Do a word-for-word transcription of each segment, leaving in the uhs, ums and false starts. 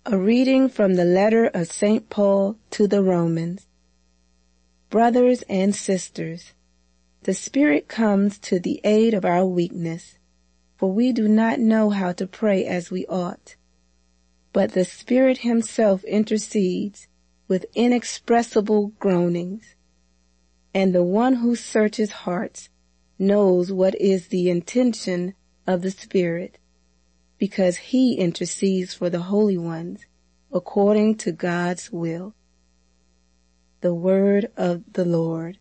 A reading from the letter of Saint Paul to the Romans. Brothers and sisters, the Spirit comes to the aid of our weakness, for we do not know how to pray as we ought. But the Spirit himself intercedes with inexpressible groanings, and the one who searches hearts knows what is the intention of the Spirit, because he intercedes for the holy ones according to God's will. The word of the Lord.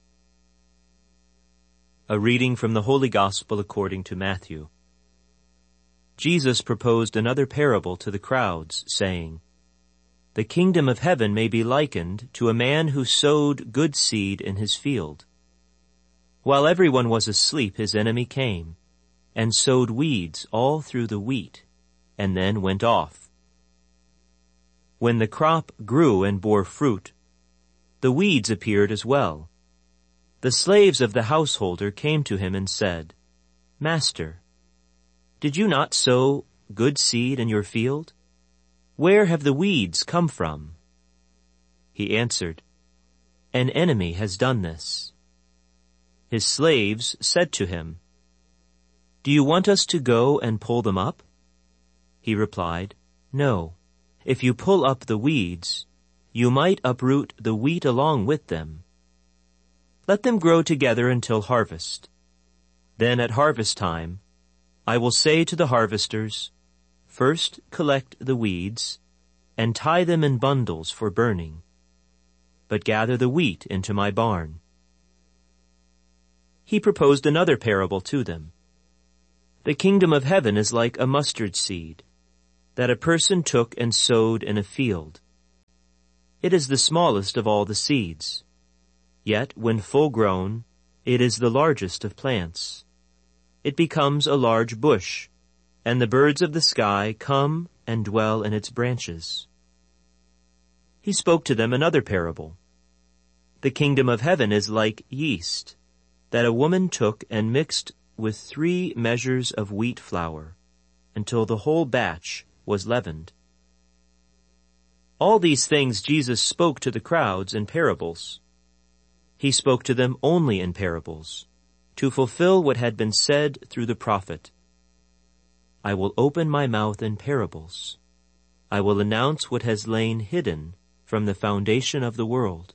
A reading from the Holy Gospel according to Matthew. Jesus proposed another parable to the crowds, saying, "The kingdom of heaven may be likened to a man who sowed good seed in his field. While everyone was asleep, his enemy came and sowed weeds all through the wheat, and then went off. When the crop grew and bore fruit, the weeds appeared as well. The slaves of the householder came to him and said, 'Master, did you not sow good seed in your field? Where have the weeds come from?' He answered, 'An enemy has done this.' His slaves said to him, 'Do you want us to go and pull them up?' He replied, 'No. If you pull up the weeds, you might uproot the wheat along with them. Let them grow together until harvest. Then at harvest time, I will say to the harvesters, first collect the weeds and tie them in bundles for burning, but gather the wheat into my barn.'" He proposed another parable to them. "The kingdom of heaven is like a mustard seed that a person took and sowed in a field. It is the smallest of all the seeds, yet when full grown, it is the largest of plants. It becomes a large bush, and the birds of the sky come and dwell in its branches." He spoke to them another parable. "The kingdom of heaven is like yeast that a woman took and mixed with three measures of wheat flour until the whole batch was leavened." All these things Jesus spoke to the crowds in parables. He spoke to them only in parables, to fulfill what had been said through the prophet, "I will open my mouth in parables. I will announce what has lain hidden from the foundation of the world."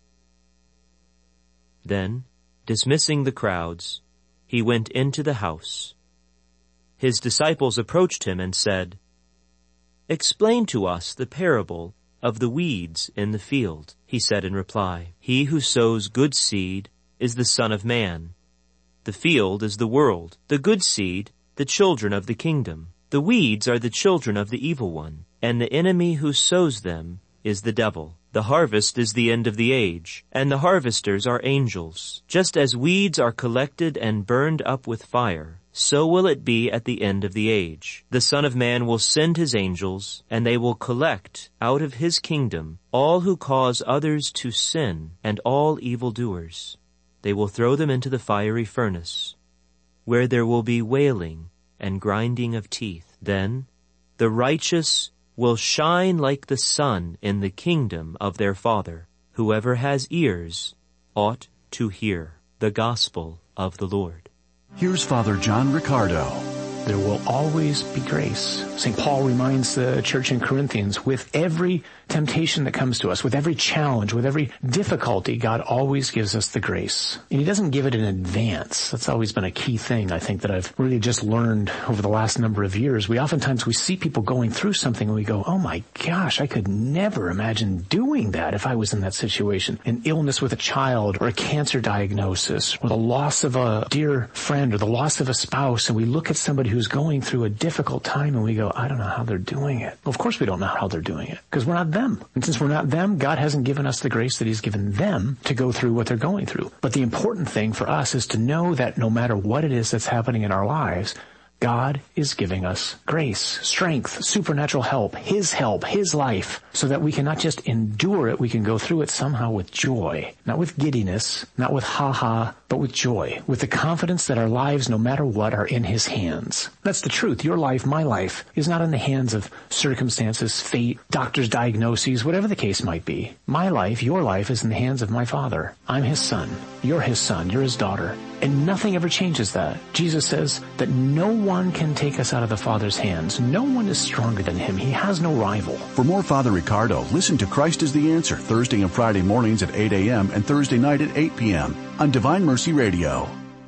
Then, dismissing the crowds, he went into the house. His disciples approached him and said, "Explain to us the parable of the weeds in the field." He said in reply, "He who sows good seed is the Son of Man. The field is the world, the good seed, the children of the kingdom. The weeds are the children of the evil one, and the enemy who sows them is the devil. The harvest is the end of the age, and the harvesters are angels. Just as weeds are collected and burned up with fire, so will it be at the end of the age. The Son of Man will send his angels, and they will collect out of his kingdom all who cause others to sin and all evildoers. They will throw them into the fiery furnace, where there will be wailing and grinding of teeth. Then the righteous will shine like the sun in the kingdom of their Father. Whoever has ears ought to hear." The Gospel of the Lord. Here's Father John Riccardo. There will always be grace. Saint Paul reminds the church in Corinthians, with every temptation that comes to us, with every challenge, with every difficulty, God always gives us the grace. And he doesn't give it in advance. That's always been a key thing, I think, that I've really just learned over the last number of years. We oftentimes, we see people going through something and we go, oh my gosh, I could never imagine doing that if I was in that situation. An illness with a child, or a cancer diagnosis, or the loss of a dear friend, or the loss of a spouse, and we look at somebody who's going through a difficult time and we go, I don't know how they're doing it. Well, of course we don't know how they're doing it, because we're not them. And since we're not them, God hasn't given us the grace that he's given them to go through what they're going through. But the important thing for us is to know that no matter what it is that's happening in our lives, God is giving us grace, strength, supernatural help, His help, His life, so that we can not just endure it, we can go through it somehow with joy, not with giddiness, not with ha-ha, but with joy, with the confidence that our lives, no matter what, are in His hands. That's the truth. Your life, my life, is not in the hands of circumstances, fate, doctor's diagnoses, whatever the case might be. My life, your life, is in the hands of my Father. I'm His son. You're His son. You're His daughter. And nothing ever changes that. Jesus says that no one can take us out of the Father's hands. No one is stronger than Him. He has no rival. For more Father Ricardo, listen to Christ is the Answer Thursday and Friday mornings at eight a.m. and Thursday night at eight p.m. on Divine Mercy Radio.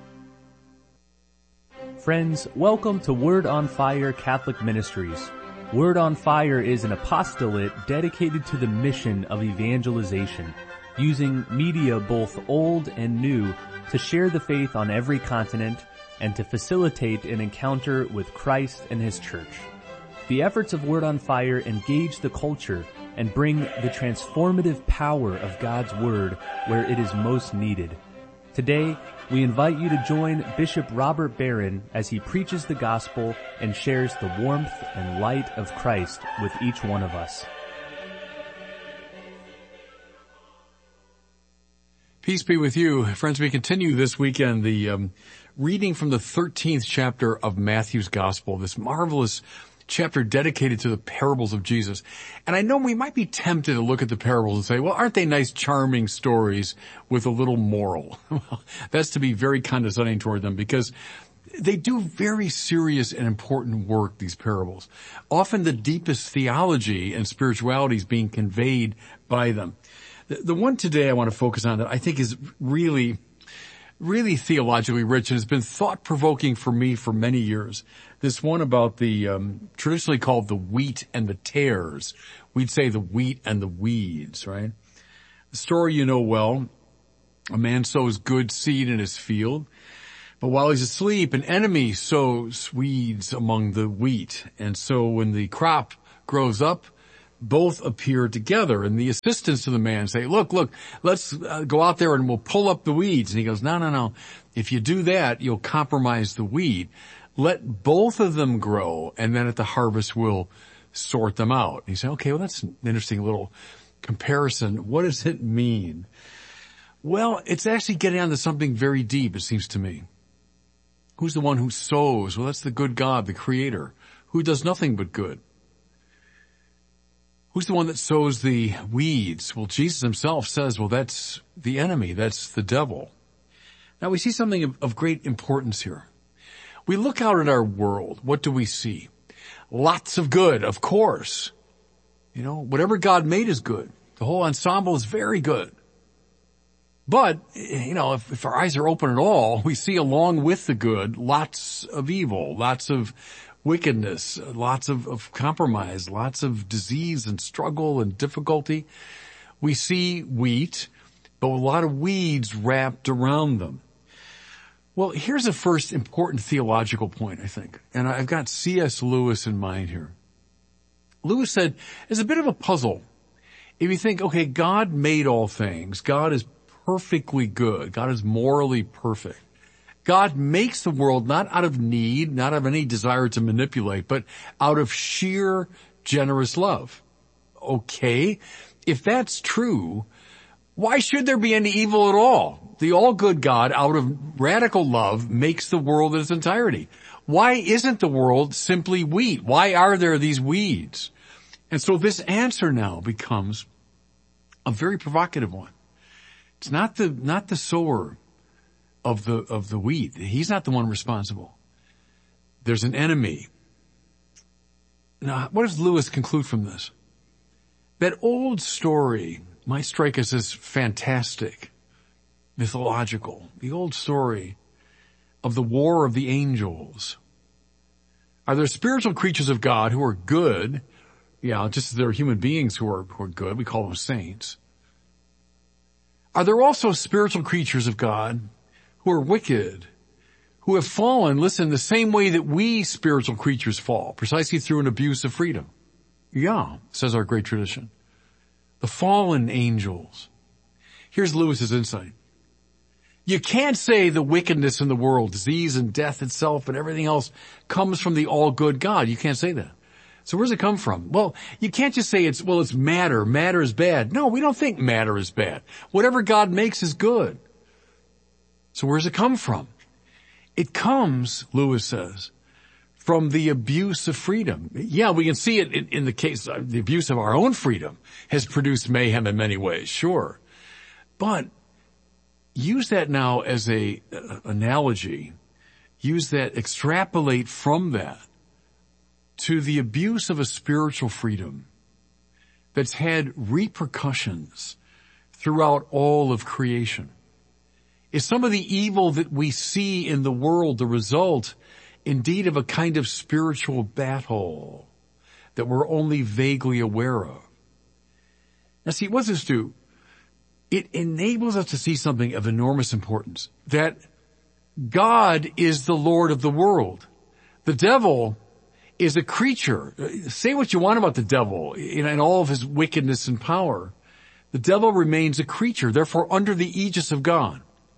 Friends, welcome to Word on Fire Catholic Ministries. Word on Fire is an apostolate dedicated to the mission of evangelization, using media both old and new to share the faith on every continent and to facilitate an encounter with Christ and His Church. The efforts of Word on Fire engage the culture and bring the transformative power of God's Word where it is most needed. Today, we invite you to join Bishop Robert Barron as he preaches the gospel and shares the warmth and light of Christ with each one of us. Peace be with you. Friends, we continue this weekend the um, reading from the thirteenth chapter of Matthew's Gospel, this marvelous chapter dedicated to the parables of Jesus. And I know we might be tempted to look at the parables and say, well, aren't they nice, charming stories with a little moral? Well, that's to be very condescending toward them, because they do very serious and important work, these parables. Often the deepest theology and spirituality is being conveyed by them. The, the one today I want to focus on that I think is really, really theologically rich and has been thought-provoking for me for many years. This one about the, um, traditionally called the wheat and the tares. We'd say the wheat and the weeds, right? The story you know well. A man sows good seed in his field, but while he's asleep, an enemy sows weeds among the wheat. And so when the crop grows up, both appear together, and the assistants to the man say, look, look, let's uh, go out there and we'll pull up the weeds. And he goes, no, no, no. If you do that, you'll compromise the wheat. Let both of them grow, and then at the harvest we'll sort them out. And you say, okay, well, that's an interesting little comparison. What does it mean? Well, it's actually getting onto something very deep, it seems to me. Who's the one who sows? Well, that's the good God, the Creator, who does nothing but good. Who's the one that sows the weeds? Well, Jesus himself says, well, that's the enemy. That's the devil. Now, we see something of, of great importance here. We look out at our world. What do we see? Lots of good, of course. You know, whatever God made is good. The whole ensemble is very good. But, you know, if, if our eyes are open at all, we see along with the good lots of evil, lots of wickedness, lots of, of compromise, lots of disease and struggle and difficulty. We see wheat, but a lot of weeds wrapped around them. Well, here's a first important theological point, I think. And I've got C S Lewis in mind here. Lewis said, it's a bit of a puzzle. If you think, okay, God made all things. God is perfectly good. God is morally perfect. God makes the world not out of need, not out of any desire to manipulate, but out of sheer generous love. Okay, if that's true, why should there be any evil at all? The all-good God, out of radical love, makes the world in its entirety. Why isn't the world simply wheat? Why are there these weeds? And so this answer now becomes a very provocative one. It's not the, not the sower of the, of the wheat. He's not the one responsible. There's an enemy. Now, what does Lewis conclude from this? That old story might strike us as fantastic, mythological. The old story of the war of the angels. Are there spiritual creatures of God who are good? Yeah, just as there are human beings who are, who are good. We call them saints. Are there also spiritual creatures of God who are wicked, who have fallen, listen, the same way that we spiritual creatures fall, precisely through an abuse of freedom? Yeah, says our great tradition. The fallen angels. Here's Lewis's insight. You can't say the wickedness in the world, disease and death itself and everything else comes from the all-good God. You can't say that. So where does it come from? Well, you can't just say it's, well, it's matter. Matter is bad. No, we don't think matter is bad. Whatever God makes is good. So where does it come from? It comes, Lewis says, from the abuse of freedom. Yeah, we can see it in, in the case of the abuse of our own freedom has produced mayhem in many ways, sure. But use that now as a uh, analogy. Use that, extrapolate from that to the abuse of a spiritual freedom that's had repercussions throughout all of creation. Is some of the evil that we see in the world the result indeed of a kind of spiritual battle that we're only vaguely aware of? Now see, what does this do? It enables us to see something of enormous importance, that God is the Lord of the world. The devil is a creature. Say what you want about the devil in all of his wickedness and power. The devil remains a creature, therefore under the aegis of God.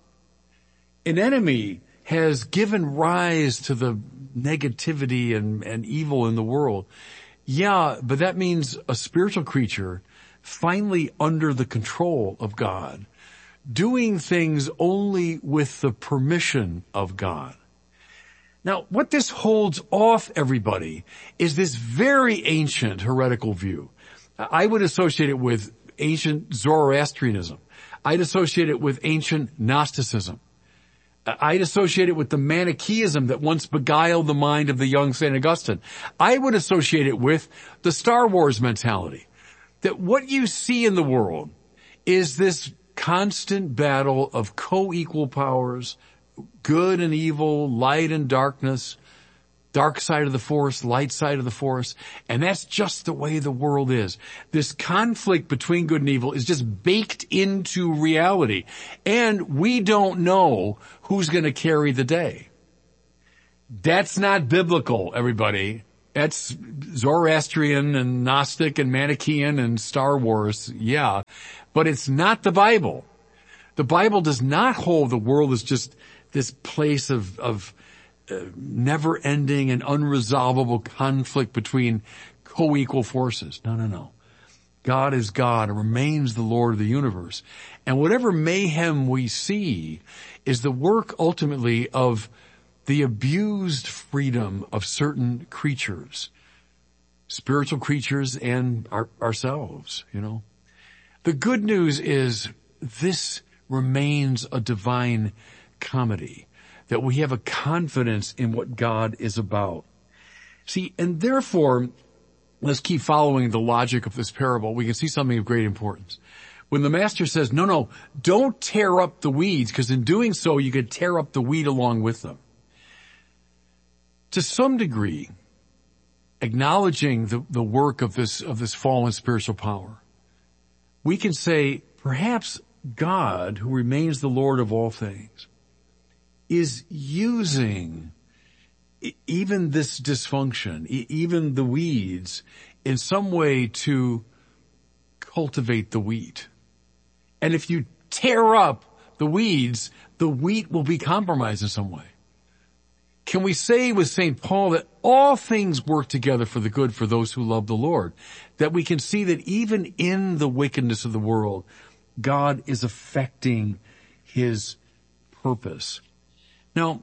An enemy has given rise to the negativity and, and evil in the world. Yeah, but that means a spiritual creature finally under the control of God, doing things only with the permission of God. Now, what this holds off, everybody, is this very ancient heretical view. I would associate it with ancient Zoroastrianism. I'd associate it with ancient Gnosticism. I'd associate it with the Manichaeism that once beguiled the mind of the young Saint Augustine. I would associate it with the Star Wars mentality. That what you see in the world is this constant battle of co-equal powers, good and evil, light and darkness, dark side of the force, light side of the force, and that's just the way the world is. This conflict between good and evil is just baked into reality, and we don't know who's going to carry the day. That's not biblical, everybody. That's Zoroastrian and Gnostic and Manichaean and Star Wars, yeah. But it's not the Bible. The Bible does not hold the world as just this place of, of uh, never-ending and unresolvable conflict between co-equal forces. No, no, no. God is God and remains the Lord of the universe. And whatever mayhem we see is the work ultimately of the abused freedom of certain creatures, spiritual creatures and our, ourselves, you know. The good news is this remains a divine comedy, that we have a confidence in what God is about. See, and therefore, let's keep following the logic of this parable. We can see something of great importance. When the master says, no, no, don't tear up the weeds, because in doing so, you could tear up the weed along with them. To some degree, acknowledging the, the work of this, of this fallen spiritual power, we can say, perhaps God, who remains the Lord of all things, is using even this dysfunction, even the weeds, in some way to cultivate the wheat. And if you tear up the weeds, the wheat will be compromised in some way. Can we say with Saint Paul that all things work together for the good for those who love the Lord? That we can see that even in the wickedness of the world, God is affecting his purpose. Now,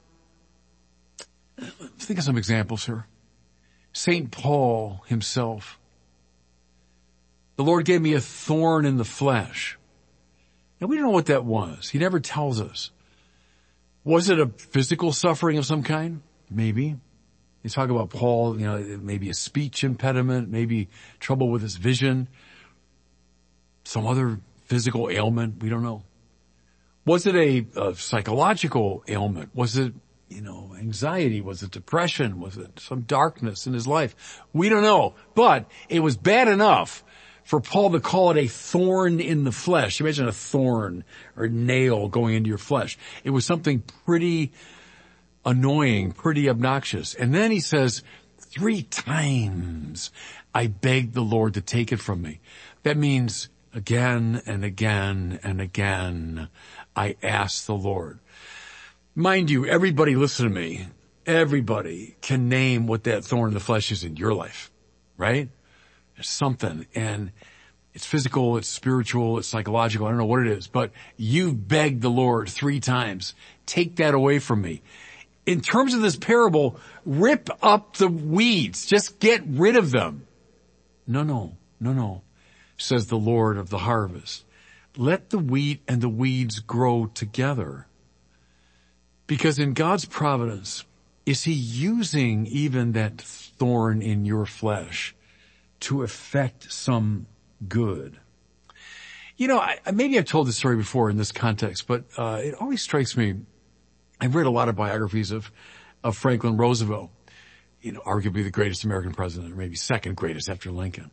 think of some examples here. Saint Paul himself. The Lord gave me a thorn in the flesh. Now, we don't know what that was. He never tells us. Was it a physical suffering of some kind? Maybe. You talk about Paul, you know, maybe a speech impediment, maybe trouble with his vision, some other physical ailment. We don't know. Was it a, a psychological ailment? Was it, you know, anxiety? Was it depression? Was it some darkness in his life? We don't know. But it was bad enough for Paul to call it a thorn in the flesh. Imagine a thorn or a nail going into your flesh. It was something pretty annoying, pretty obnoxious. And then he says, three times I begged the Lord to take it from me. That means Again and again and again, I asked the Lord. Mind you, everybody listen to me. Everybody can name what that thorn in the flesh is in your life, right? There's something, and it's physical, it's spiritual, it's psychological, I don't know what it is, but you've begged the Lord three times, take that away from me. In terms of this parable, rip up the weeds, just get rid of them. No, no, no, no, says the Lord of the harvest. Let the wheat and the weeds grow together. Because in God's providence, is he using even that thorn in your flesh to effect some good? You know, I, maybe I've told this story before in this context, but uh, it always strikes me. I've read a lot of biographies of, of Franklin Roosevelt, you know, arguably the greatest American president, or maybe second greatest after Lincoln.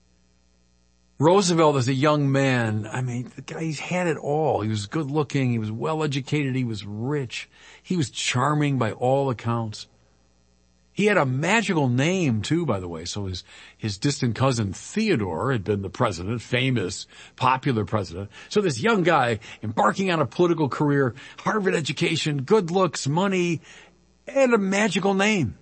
Roosevelt as a young man, I mean, the guy, he's had it all. He was good looking, he was well educated, he was rich, he was charming by all accounts. He had a magical name too, by the way. So his, his distant cousin Theodore had been the president, famous, popular president. So this young guy embarking on a political career, Harvard education, good looks, money, and a magical name.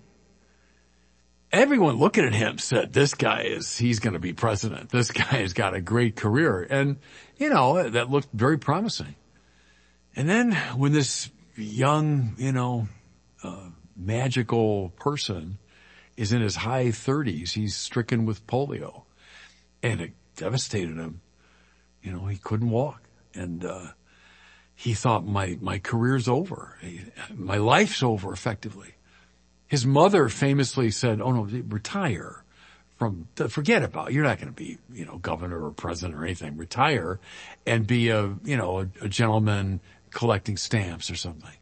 Everyone looking at him said, this guy is, he's going to be president. This guy has got a great career. And, you know, that looked very promising. And then when this young, you know, uh, magical person is in his high thirties, he's stricken with polio. And it devastated him. You know, he couldn't walk. And, uh, he thought, my, my career's over. My life's over, effectively. His mother famously said, oh no, retire from, forget about it. You're not going to be, you know, governor or president or anything. Retire and be a, you know, a, a gentleman collecting stamps or something.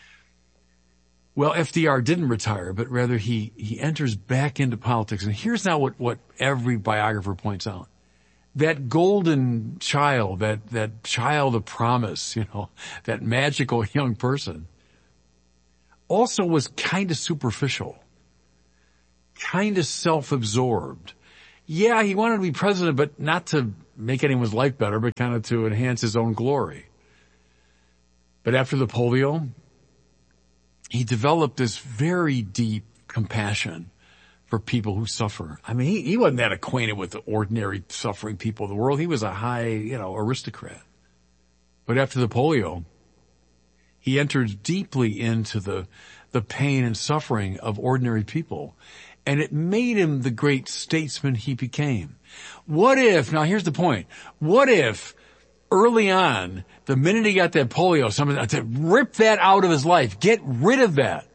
Well, F D R didn't retire, but rather he, he enters back into politics. And here's now what, what every biographer points out. That golden child, that, that child of promise, you know, that magical young person, also was kind of superficial, kind of self-absorbed. Yeah, he wanted to be president, but not to make anyone's life better, but kind of to enhance his own glory. But after the polio, he developed this very deep compassion for people who suffer. I mean, he, he wasn't that acquainted with the ordinary suffering people of the world. He was a high, you know, aristocrat. But after the polio, he entered deeply into the, the pain and suffering of ordinary people. And it made him the great statesman he became. What if, now here's the point, what if early on, the minute he got that polio, someone said, rip that out of his life, get rid of that.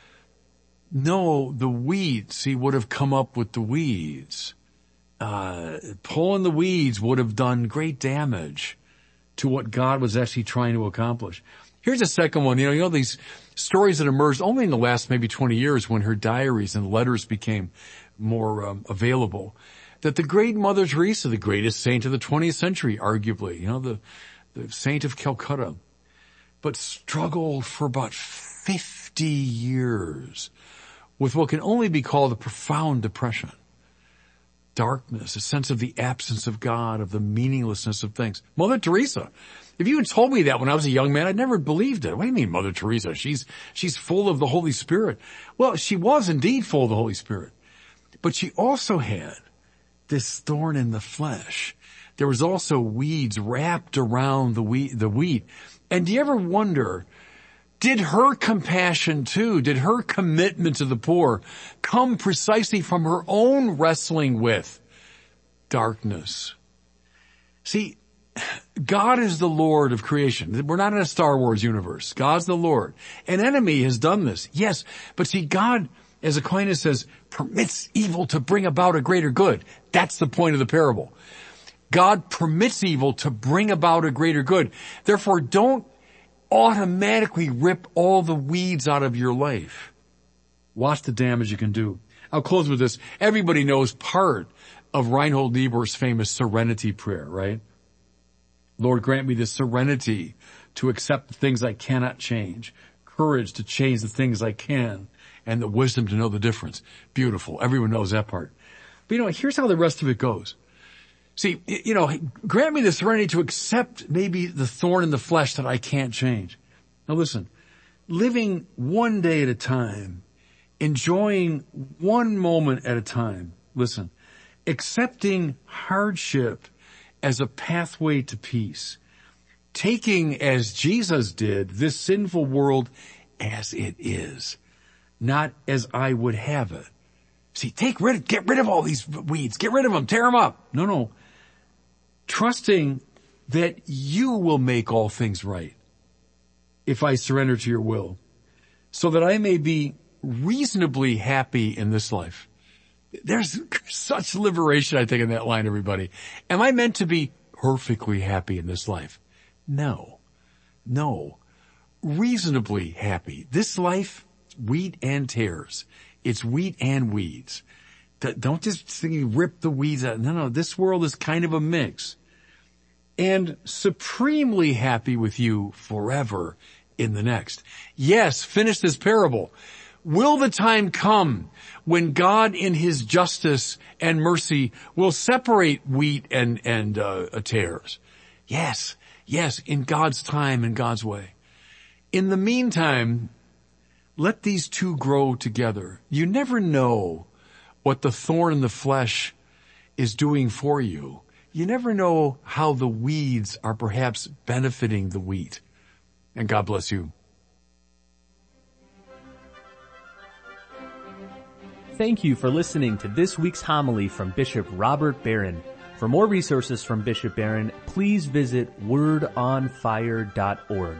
No, the weeds, he would have come up with the weeds. Uh, pulling the weeds would have done great damage to what God was actually trying to accomplish. Here's a second one. You know, you know, these stories that emerged only in the last maybe twenty years when her diaries and letters became more um, available, that the great Mother Teresa, the greatest saint of the twentieth century, arguably, you know, the, the saint of Calcutta, but struggled for about fifty years with what can only be called a profound depression. Darkness, a sense of the absence of God, of the meaninglessness of things. Mother Teresa, if you had told me that when I was a young man, I'd never believed it. What do you mean, Mother Teresa? She's, she's full of the Holy Spirit. Well, she was indeed full of the Holy Spirit. But she also had this thorn in the flesh. There was also weeds wrapped around the wheat, the wheat. And do you ever wonder, did her compassion too, did her commitment to the poor come precisely from her own wrestling with darkness? See, God is the Lord of creation. We're not in a Star Wars universe. God's the Lord. An enemy has done this, yes. But see, God, as Aquinas says, permits evil to bring about a greater good. That's the point of the parable. God permits evil to bring about a greater good. Therefore, don't automatically rip all the weeds out of your life. Watch the damage you can do. I'll close with this. Everybody knows part of Reinhold Niebuhr's famous serenity prayer, right? Lord, grant me the serenity to accept the things I cannot change, courage to change the things I can, and the wisdom to know the difference. Beautiful. Everyone knows that part. But you know, here's how the rest of it goes. See, you know, grant me the serenity to accept maybe the thorn in the flesh that I can't change. Now listen, living one day at a time, enjoying one moment at a time, listen, accepting hardship as a pathway to peace, taking, as Jesus did, this sinful world as it is, not as I would have it. See, take rid, get rid of all these weeds, get rid of them, tear them up. No, no. Trusting that you will make all things right if I surrender to your will, so that I may be reasonably happy in this life. There's such liberation, I think, in that line, everybody. Am I meant to be perfectly happy in this life? No. No. Reasonably happy. This life, wheat and tares. It's wheat and weeds. Don't just think, rip the weeds out. No, no, this world is kind of a mix. And supremely happy with you forever in the next. Yes, finish this parable. Will the time come when God in his justice and mercy will separate wheat and, and, uh, tares? Yes, yes, in God's time and God's way. In the meantime, let these two grow together. You never know what the thorn in the flesh is doing for you. You never know how the weeds are perhaps benefiting the wheat. And God bless you. Thank you for listening to this week's homily from Bishop Robert Barron. For more resources from Bishop Barron, please visit word on fire dot org.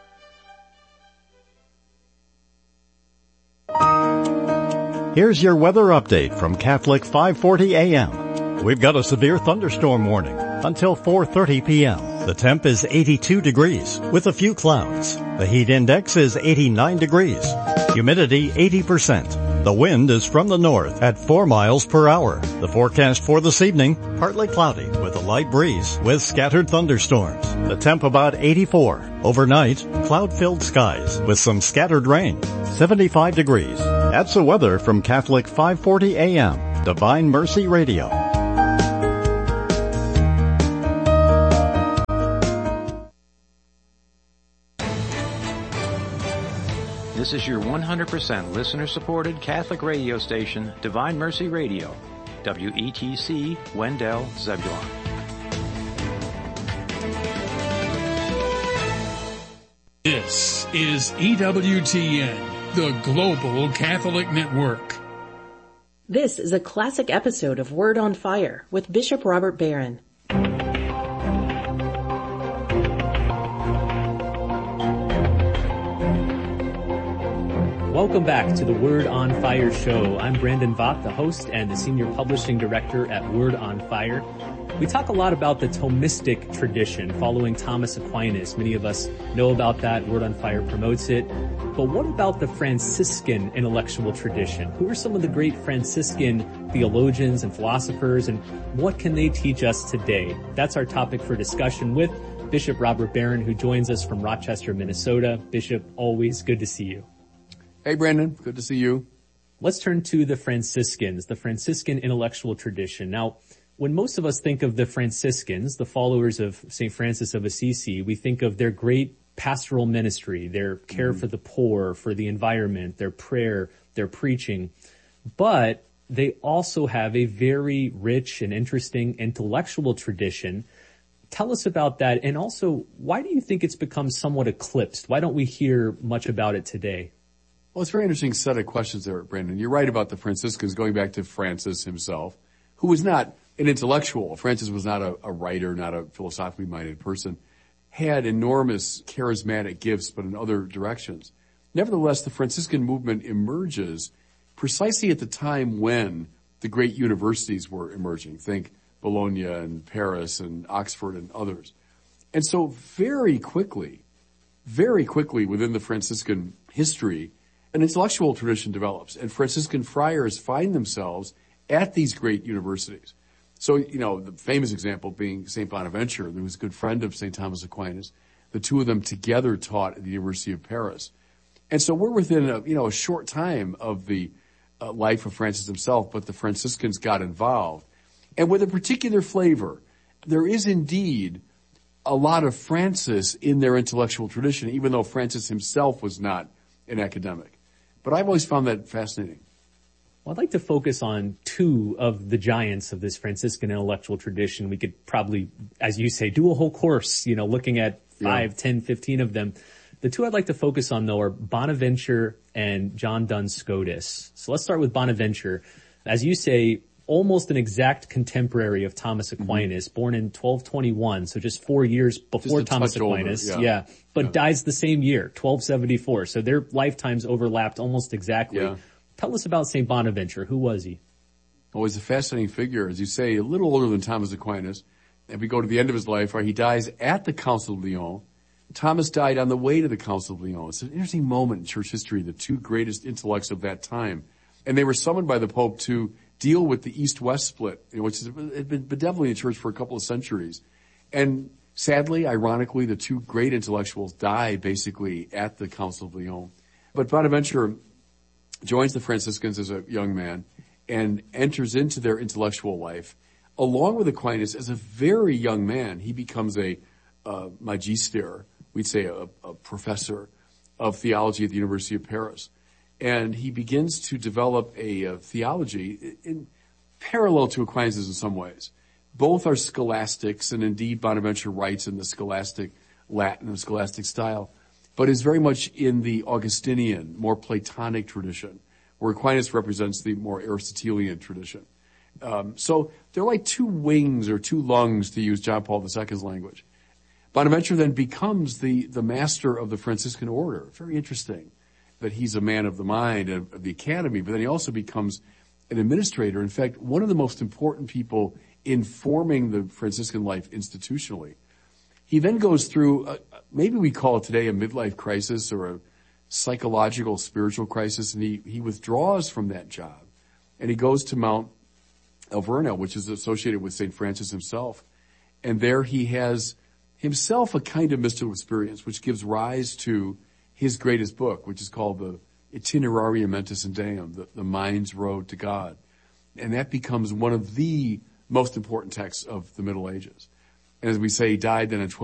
Here's your weather update from Catholic five forty A M. We've got a severe thunderstorm warning until four thirty P M The temp is eighty-two degrees with a few clouds. The heat index is eighty-nine degrees. Humidity eighty percent. The wind is from the north at four miles per hour. The forecast for this evening, partly cloudy with a light breeze with scattered thunderstorms. The temp about eighty-four. Overnight, cloud-filled skies with some scattered rain. seventy-five degrees. That's the weather from Catholic five forty A M, Divine Mercy Radio. This is your one hundred percent listener-supported Catholic radio station, Divine Mercy Radio, W E T C, Wendell, Zebulon. This is E W T N, the Global Catholic Network. This is a classic episode of Word on Fire with Bishop Robert Barron. Welcome back to the Word on Fire show. I'm Brandon Vaught, the host and the senior publishing director at Word on Fire. We talk a lot about the Thomistic tradition following Thomas Aquinas. Many of us know about that. Word on Fire promotes it. But what about the Franciscan intellectual tradition? Who are some of the great Franciscan theologians and philosophers, and what can they teach us today? That's our topic for discussion with Bishop Robert Barron, who joins us from Rochester, Minnesota. Bishop, always good to see you. Hey, Brandon. Good to see you. Let's turn to the Franciscans, the Franciscan intellectual tradition. Now, when most of us think of the Franciscans, the followers of Saint Francis of Assisi, we think of their great pastoral ministry, their care mm-hmm. for the poor, for the environment, their prayer, their preaching. But they also have a very rich and interesting intellectual tradition. Tell us about that. And also, why do you think it's become somewhat eclipsed? Why don't we hear much about it today? Well, it's a very interesting set of questions there, Brandon. You're right about the Franciscans, going back to Francis himself, who was not an intellectual. Francis was not a, a writer, not a philosophically minded person, had enormous charismatic gifts, but in other directions. Nevertheless, the Franciscan movement emerges precisely at the time when the great universities were emerging. Think Bologna and Paris and Oxford and others. And so very quickly, very quickly within the Franciscan history, an intellectual tradition develops, and Franciscan friars find themselves at these great universities. So, you know, the famous example being Saint Bonaventure, who was a good friend of Saint Thomas Aquinas. The two of them together taught at the University of Paris. And so we're within a, you know, a short time of the uh, life of Francis himself, but the Franciscans got involved. and with a particular flavor. There is indeed a lot of Francis in their intellectual tradition, even though Francis himself was not an academic. But I've always found that fascinating. Well, I'd like to focus on two of the giants of this Franciscan intellectual tradition. We could probably, as you say, do a whole course, you know, looking at five, yeah. ten, fifteen of them. The two I'd like to focus on, though, are Bonaventure and John Duns Scotus. So let's start with Bonaventure. As you say, almost an exact contemporary of Thomas Aquinas, mm-hmm. born in twelve twenty-one, so just four years before Thomas Aquinas. Older, yeah. yeah. But yeah. dies the same year, twelve seventy-four. So their lifetimes overlapped almost exactly. Yeah. Tell us about Saint Bonaventure. Who was he? Well, he's a fascinating figure. As you say, a little older than Thomas Aquinas. And we go to the end of his life, where he dies at the Council of Lyon. Thomas died on the way to the Council of Lyon. It's an interesting moment in church history, the two greatest intellects of that time. And they were summoned by the Pope to deal with the East-West split, you know, which has been bedeviling the church for a couple of centuries. And sadly, ironically, the two great intellectuals died basically at the Council of Lyon. But Bonaventure joins the Franciscans as a young man and enters into their intellectual life. Along with Aquinas, as a very young man, he becomes a uh, magister, we'd say a, a professor of theology at the University of Paris. And he begins to develop a, a theology in, in parallel to Aquinas in some ways. Both are scholastics, and indeed Bonaventure writes in the scholastic Latin and scholastic style, but is very much in the Augustinian, more Platonic tradition, where Aquinas represents the more Aristotelian tradition. Um, so they're like two wings or two lungs, to use John Paul the Second's language. Bonaventure then becomes the, the master of the Franciscan order. Very interesting that he's a man of the mind of, of the academy, but then he also becomes an administrator. In fact, one of the most important people in forming the Franciscan life institutionally. He then goes through, a, maybe we call it today a midlife crisis or a psychological, spiritual crisis, and he, he withdraws from that job. And he goes to Mount Alverno, which is associated with Saint Francis himself. And there he has himself a kind of mystical experience, which gives rise to his greatest book, which is called the Itinerarium Mentis in Deum, the, the Mind's Road to God. And that becomes one of the most important texts of the Middle Ages. And as we say, he died then in twelve